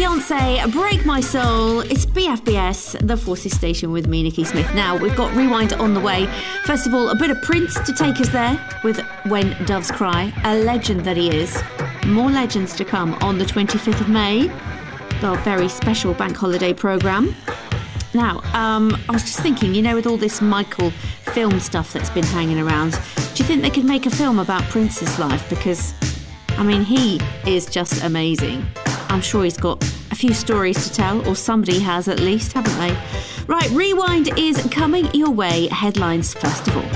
Beyonce, Break My Soul. It's BFBS, the Forces Station with me, Nikki Smith. Now, we've got Rewind on the way. First of all, a bit of Prince to take us there with When Doves Cry, a legend that he is. More legends to come on the 25th of May, our very special bank holiday programme. Now, I was just thinking, with all this Michael film stuff that's been hanging around, do you think they could make a film about Prince's life? Because, he is just amazing. I'm sure he's got a few stories to tell, or somebody has at least, haven't they? Right, Rewind is coming your way. Headlines first of all.